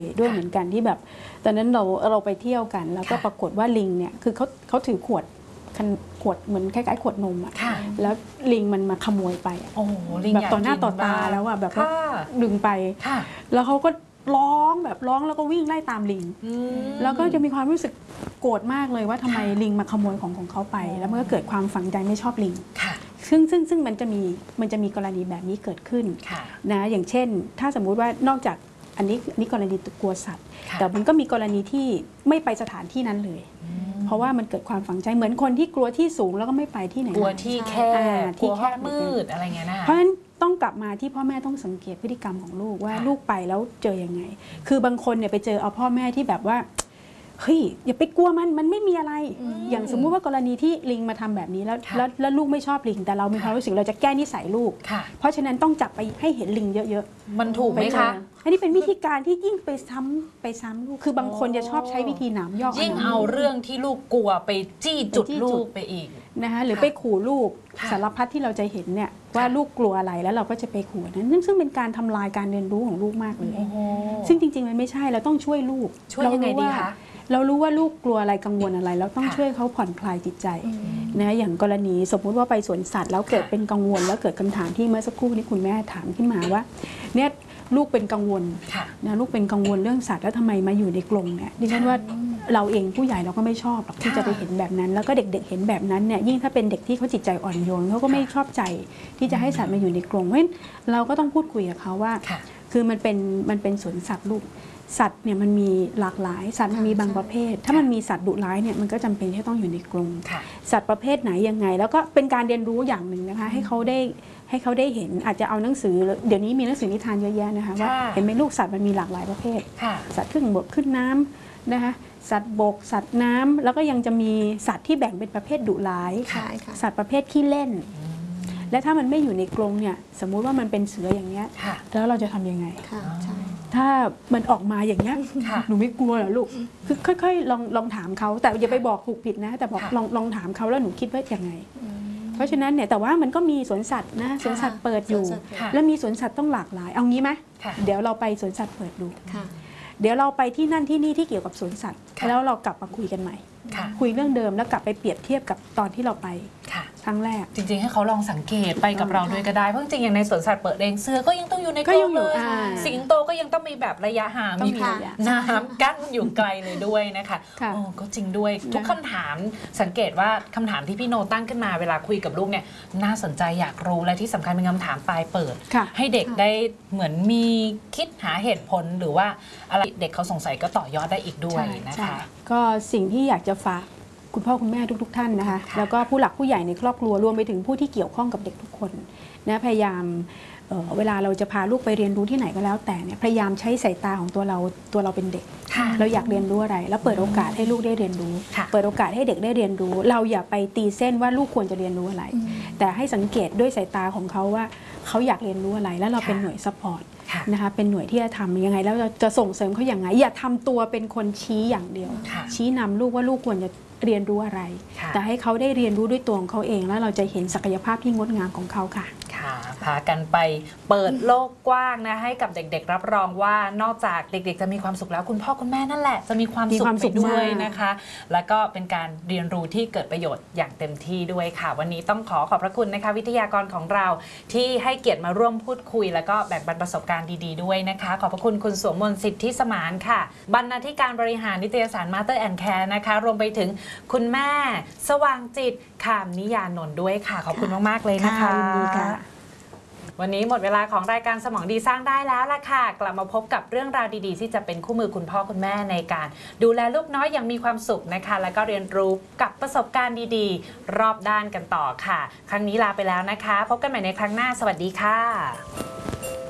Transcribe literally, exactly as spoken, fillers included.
ด้วยเหมือนกันที่แบบตอนนั้นเราเราไปเที่ยวกันแล้วก็ปรากฏว่าลิงเนี่ยคือเขาเขาถือขวดขวดเหมือนคล้ายๆขวดนมอ่ะแล้วลิงมันมาขโมยไปแบบต่อหน้าต่อตาแล้วอ่ะแบบดึงไปแล้วเขาก็ร้องแบบร้องแล้วก็วิ่งไล่ตามลิงแล้วก็จะมีความรู้สึกโกรธมากเลยว่าทำไมลิงมาขโมยของของเขาไปแล้วมันก็เกิดความฝังใจไม่ชอบลิงซึ่งซึ่งซึ่งมันจะมีมันจะมีกรณีแบบนี้เกิดขึ้นนะอย่างเช่นถ้าสมมุติว่านอกจากอันนี้นี่กรณีกลัวสัตว์แต่มันก็มีกรณีที่ไม่ไปสถานที่นั้นเลยเพราะว่ามันเกิดความฝังใจเหมือนคนที่กลัวที่สูงแล้วก็ไม่ไปที่ไหนกลัวที่แคบที่แคบมืดอะไรเงี้ยนะเพราะฉะนั้นต้องกลับมาที่พ่อแม่ต้องสังเกตพฤติกรรมของลูกว่าลูกไปแล้วเจอยังไงคือบางคนเนี่ยไปเจอเอาพ่อแม่ที่แบบว่าเฮ้ยอย่าไปกลัวมันมันไม่มีอะไรอย่างสมมุติว่ากรณีที่ลิงมาทำแบบนี้แล้วแล้วลูกไม่ชอบลิงแต่เรามีความรู้สึกเราจะแก้นิสัยลูกเพราะฉะนั้นต้องจับไปให้เห็นลิงเยอะๆมันถูกไหมคะอันนี้เป็นวิธีการที่ยิ่งไปซ้ำไปซ้ำลูกคือบางคนจะชอบใช้วิธีหนามยอกยิ่งเอาเรื่องที่ลูกกลัวไปจี้จุดลูกไปอีกนะคะหรือไปขู่ลูกสารพัดที่เราจะเห็นเนี่ยว่าลูกกลัวอะไรแล้วเราก็จะไปขู่นั้นซึ่งเป็นการทำลายการเรียนรู้ของลูกมากเลยซึ่งจริงๆมันไม่ใช่เราต้องช่วยลูกช่วยยังไงดีคะเรารู้ว่าลูกกลัวอะไรกังวลอะไรแล้วต้องช่วยเขาผ่อนคลายจิตใจนะอย่างกรณีสมมุติว่าไปสวนสัตว์แล้วเกิดเป็นกังวลแล้วเกิดคำถามที่เมื่อสักครู่นี้คุณแม่ถามขึ้นมาว่าเนี่ยลูกเป็นกังวลนะลูกเป็นกังวลเรื่องสัตว์แล้วทำไมมาอยู่ในกรงเนี่ยดิฉันว่าเราเองผู้ใหญ่เราก็ไม่ชอบหรอกที่จะไปเห็นแบบนั้นแล้วก็เด็กๆเห็นแบบนั้นเนี่ยยิ่งถ้าเป็นเด็กที่เขาจิตใจอ่อนโยนเขาก็ไม่ชอบใจที่จะให้สัตว์มาอยู่ในกรงเพราะฉะนั้นเราก็ต้องพูดคุยกับเขาว่าคือมันเป็นมันเป็นสวนสัตว์ลูกสัตว์เนี่ยมันมีหลากหลายสัตว์มันมีบางประเภทถ้ามันมีสัตว์ดุร้ายเนี่ยมันก็จำเป็นที่ต้องอยู่ในกรงสัตว์ประเภทไหนยังไงแล้วก็เป็นการเรียนรู้อย่างหนึ่งนะคะให้เขาได้ให้เขาได้เห็นอาจจะเอาหนังสือเดี๋ยวนี้มีหนังสือนิทานเยอะแยะนะคะว่าเห็นไหมลูกสัตว์มันมีหลากหลายประเภทสัตว์ขึ้นบกขึ้นน้ำนะคะสัตว์บกสัตว์น้ำแล้วก็ยังจะมีสัตว์ที่แบ่งเป็นประเภทดุร้ายสัตว์ประเภทขี้เล่นและถ้ามันไม่อยู่ในกรงเนี่ยสมมุติว่ามันเป็นเสืออย่างเงี้ยแล้วเราจะทำยังไงถ้ามันออกมาอย่างเงี้ยหนูไม่กลัวเหรอลูกคือค่อยๆลองลองถามเขาแต่อย่าไปบอกถูกผิดนะแต่บอกลองลองถามเขาแล้วหนูคิดว่าอย่างไงเพราะฉะนั้นเนี่ยแต่ว่ามันก็มีสวนสัตว์นะสวนสัตว์เปิดอยู่แล้วมีสวนสัตว์ต้องหลากหลายเอางี้ไหมเดี๋ยวเราไปสวนสัตว์เปิดดูเดี๋ยวเราไปที่นั่นที่นี่ที่เกี่ยวกับสวนสัตว์แล้วเรากลับมาคุยกันใหม่คุยเรื่องเดิมแล้วกลับไปเปรียบเทียบกับตอนที่เราไปครั้งแรกจริงๆให้เขาลองสังเกตไปกับเราด้วยก็ได้เพราะจริงๆอย่างในสวนสัตว์เปิดเองเสือก็ยังต้องอยู่ในกรงเลยสิงโตก็ยังต้องมีแบบระยะห่างมีน้ำกั้นอยู่ไกลเลยด้วยนะคะโอ้ก็จริงด้วยทุกคำถามสังเกตว่าคำถามที่พี่โนตั้งขึ้นมาเวลาคุยกับลูกเนี่ยน่าสนใจอยากรู้และที่สำคัญเป็นคำถามปลายเปิดให้เด็กได้เหมือนมีคิดหาเหตุผลหรือว่าอะไรเด็กเขาสงสัยก็ต่อยอดได้อีกด้วยนะคะก็สิ่งที่อยากจะฝากคุณพ่อคุณแม่ทุกๆท่านนะคะแล้วก็ผู้หลักผู้ใหญ่ในครอบครัวรวมไปถึงผู้ที่เกี่ยวข้องกับเด็กทุกคนนะพยายามเ, เวลาเราจะพาลูกไปเรียนรู้ที่ไหนก็แล้วแต่เนี่ยพยายามใช้สายตาของตัวเราตัวเราเป็นเด็กเราอยากเรียนรู้อะไรแล้วเปิดโอกาสให้ลูกได้เรียนรู้เปิดโอกาสให้เด็กได้เรียนรู้เราอย่าไปตีเส้นว่าลูกควรจะเรียนรู้อะไรแต่ให้สังเกตด้วยสายตาของเขาว่าเขาอยากเรียนรู้อะไรแล้วเราเป็นหน่วยซัพพอร์ตนะคะเป็นหน่วยที่จะทำยังไงแล้วเราจะส่งเสริมเขาอย่างไรอย่าทำตัวเป็นคนชี้อย่างเดียวชี้นำลูกว่าลูกควรจะเรียนรู้อะไรแต่ให้เขาได้เรียนรู้ด้วยตัวของเขาเองแล้วเราจะเห็นศักยภาพที่งดงามของเขาค่ะค่ะพากันไปเปิดโลกกว้างนะให้กับเด็กๆรับรองว่านอกจากเด็กๆจะมีความสุขแล้วคุณพ่อคุณแม่นั่นแหละจะมีความสุขไปด้วยนะคะแล้วก็เป็นการเรียนรู้ที่เกิดประโยชน์อย่างเต็มที่ด้วยค่ะวันนี้ต้องขอขอบพระคุณนะคะวิทยากรของเราที่ให้เกียรติมาร่วมพูดคุยแล้วก็แบ่งปันประสบการณ์ดีๆด้วยนะคะขอบพระคุณคุณสวมมนต์สิทธิสมานค่ะบรรณาธิการบริหารนิตยสาร Mother and Care นะคะรวมไปถึงคุณแม่สว่างจิตขามนิยานนท์ด้วยค่ะขอบคุณมากๆเลยนะคะวันนี้หมดเวลาของรายการสมองดีสร้างได้แล้วล่ะค่ะกลับมาพบกับเรื่องราวดีๆที่จะเป็นคู่มือคุณพ่อคุณแม่ในการดูแลลูกน้อยอย่างมีความสุขนะคะแล้วก็เรียนรู้กับประสบการณ์ดีๆรอบด้านกันต่อค่ะครั้งนี้ลาไปแล้วนะคะพบกันใหม่ในครั้งหน้าสวัสดีค่ะ